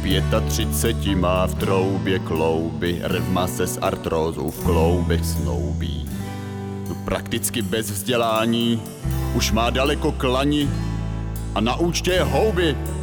35 má v troubě klouby, revma se s artrózou v kloubech snoubí. Prakticky bez vzdělání, už má daleko klani a na účtě houby.